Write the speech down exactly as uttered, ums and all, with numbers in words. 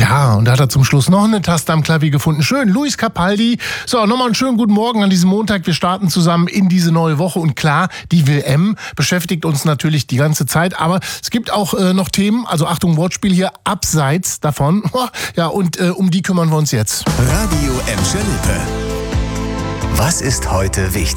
Ja, und da hat er zum Schluss noch eine Taste am Klavier gefunden. Schön, Luis Capaldi. So, nochmal einen schönen guten Morgen an diesem Montag. Wir starten zusammen in diese neue Woche. Und klar, die W M beschäftigt uns natürlich die ganze Zeit. Aber es gibt auch äh, noch Themen, also Achtung, Wortspiel hier, abseits davon. Ja, und äh, um die kümmern wir uns jetzt. Radio Emscher Lippe. Was ist heute wichtig?